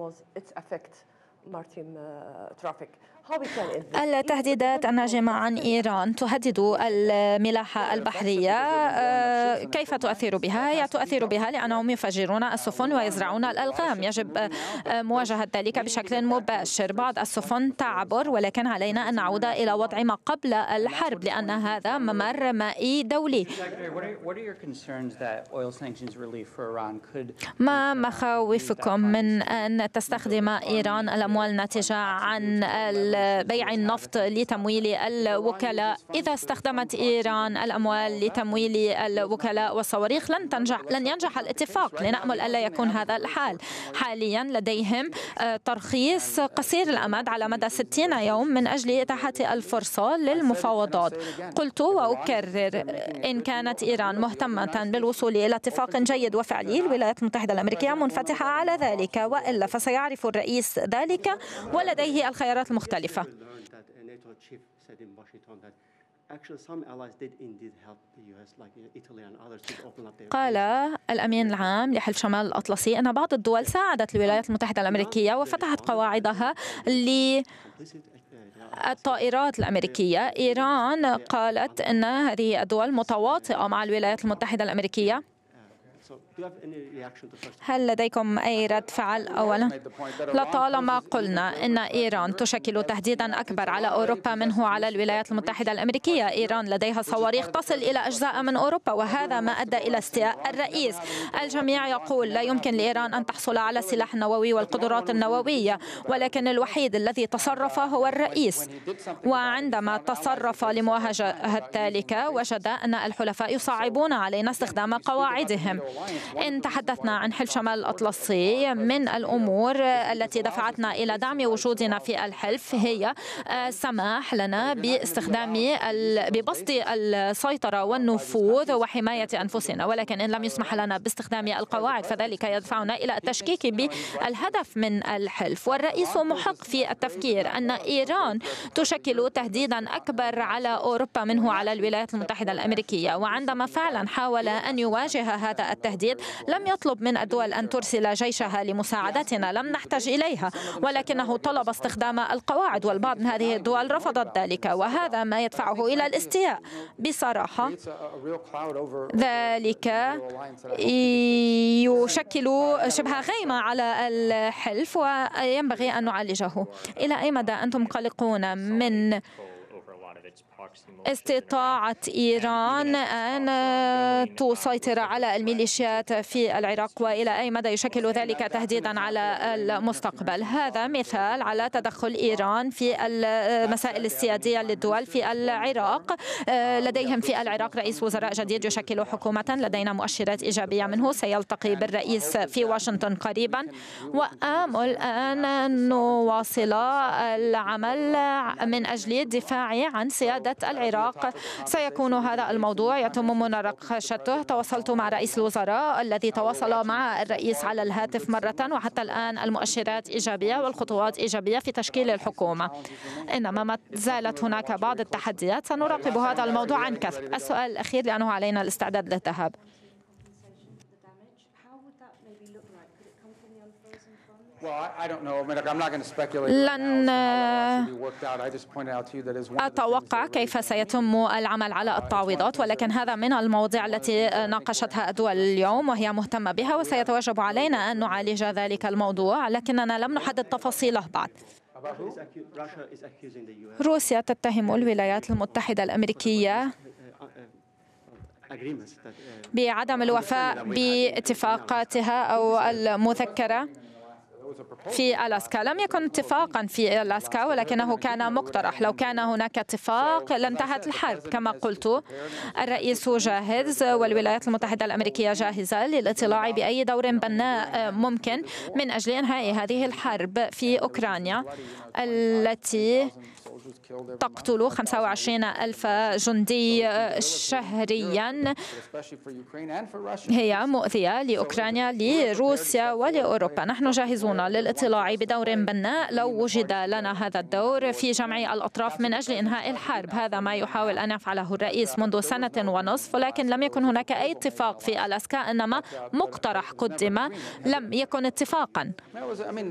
التهديدات الناجمة عن إيران تهدد الملاحة البحرية، كيف تؤثر بها؟ هي تؤثر بها لأنهم يفجرون السفن ويزرعون الألغام. يجب مواجهة ذلك بشكل مباشر. بعض السفن تعبر، ولكن علينا أن نعود إلى وضع ما قبل الحرب، لأن هذا ممر مائي دولي. ما مخاوفكم من أن تستخدم إيران الأموال الناتجة عن بيع النفط لتمويل الوكلاء؟ إذا استخدمت إيران الأموال لتمويل الوكلاء والصواريخ لن ينجح الاتفاق. لنأمل ألا يكون هذا الحال. حاليا لديهم ترخيص قصير الأمد على مدى 60 يوم من أجل إتاحة الفرصة للمفاوضات. قلت وأكرر، إن كانت إيران مهتمة بالوصول إلى اتفاق جيد وفعلي، الولايات المتحدة الأمريكية منفتحة على ذلك، وإلا فسيعرف الرئيس ذلك ولديه الخيارات المختلفة. قال الأمين العام لحلف شمال الأطلسي أن بعض الدول ساعدت الولايات المتحدة الأمريكية وفتحت قواعدها للطائرات الأمريكية. إيران قالت أن هذه الدول متواطئة مع الولايات المتحدة الأمريكية. هل لديكم أي رد فعل؟ أولا، لطالما قلنا إن إيران تشكل تهديدا أكبر على أوروبا منه على الولايات المتحدة الأمريكية. إيران لديها صواريخ تصل إلى أجزاء من أوروبا، وهذا ما أدى إلى استياء الرئيس. الجميع يقول لا يمكن لإيران أن تحصل على السلاح النووي والقدرات النووية، ولكن الوحيد الذي تصرف هو الرئيس. وعندما تصرف لمواجهة ذلك وجد أن الحلفاء يصعبون علينا استخدام قواعدهم. إن تحدثنا عن حلف شمال الأطلسي، من الأمور التي دفعتنا إلى دعم وجودنا في الحلف هي السماح لنا ببسط السيطرة والنفوذ وحماية أنفسنا، ولكن إن لم يسمح لنا باستخدام القواعد فذلك يدفعنا إلى التشكيك بالهدف من الحلف. والرئيس محق في التفكير أن إيران تشكل تهديدا أكبر على أوروبا منه على الولايات المتحدة الأمريكية. وعندما فعلا حاول أن يواجه هذا التهديد لم يطلب من الدول أن ترسل جيشها لمساعدتنا، لم نحتاج إليها، ولكنه طلب استخدام القواعد، والبعض من هذه الدول رفضت ذلك، وهذا ما يدفعه إلى الاستياء. بصراحة ذلك يشكل شبه غيمة على الحلف وينبغي أن نعالجه. إلى أي مدى أنتم قلقون من استطاعة إيران أن تسيطر على الميليشيات في العراق، وإلى أي مدى يشكل ذلك تهديدا على المستقبل؟ هذا مثال على تدخل إيران في المسائل السيادية للدول في العراق. لديهم في العراق رئيس وزراء جديد يشكل حكومة، لدينا مؤشرات إيجابية منه، سيلتقي بالرئيس في واشنطن قريبا، وآمل أن نواصل العمل من أجل الدفاع عن سيادة العراق. سيكون هذا الموضوع يتم مناقشته. تواصلت مع رئيس الوزراء الذي تواصل مع الرئيس على الهاتف مرة، وحتى الآن المؤشرات إيجابية والخطوات إيجابية في تشكيل الحكومة، إنما ما زالت هناك بعض التحديات. سنراقب هذا الموضوع عن كثب. السؤال الأخير لأنه علينا الاستعداد للذهاب. لن أتوقع كيف سيتم العمل على التعويضات، ولكن هذا من المواضيع التي ناقشتها الدول اليوم وهي مهتمة بها، وسيتوجب علينا أن نعالج ذلك الموضوع، لكننا لم نحدد تفاصيله بعد. روسيا تتهم الولايات المتحدة الأمريكية بعدم الوفاء باتفاقاتها أو المذكرة في ألاسكا. لم يكن اتفاقا في ألاسكا، ولكنه كان مقترح. لو كان هناك اتفاق لانتهت الحرب. كما قلت، الرئيس جاهز والولايات المتحدة الأمريكية جاهزة للاطلاع بأي دور بناء ممكن من أجل إنهاء هذه الحرب في أوكرانيا التي تقتل 25,000 جندي شهريا. هي مؤذية لأوكرانيا، لروسيا ولأوروبا. نحن جاهزون للاطلاع بدور بناء لو وجد لنا هذا الدور في جمع الأطراف من أجل إنهاء الحرب. هذا ما يحاول أن يفعله الرئيس منذ 1.5 سنة، ولكن لم يكن هناك أي اتفاق في ألاسكا، إنما مقترح قدم لم يكن اتفاقا.